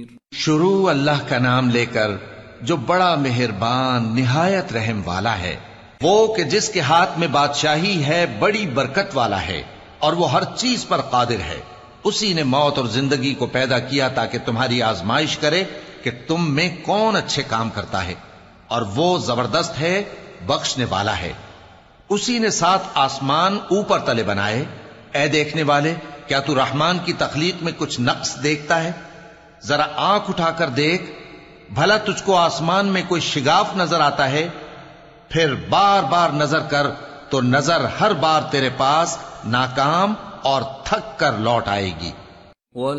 शुरू अल्लाह का नाम लेकर जो बड़ा मेहरबान निहायत रहम वाला है, वो कि जिसके हाथ में बादशाही है, बड़ी बरकत वाला है और वो हर चीज पर कादिर है। उसी ने मौत और जिंदगी को पैदा किया ताकि तुम्हारी आजमाइश करे कि तुम में कौन अच्छे काम करता है, और वो जबरदस्त है, बख्शने वाला है। उसी ने 7 आसमान ऊपर तले बनाए। ऐ देखने वाले, क्या तू रहमान की तखलीक में कुछ नक्स देखता है? जरा आंख उठाकर देख, भला तुझको आसमान में कोई शिगाफ नजर आता है? फिर बार बार नजर कर तो नजर हर बार तेरे पास नाकाम और थक कर लौट आएगी।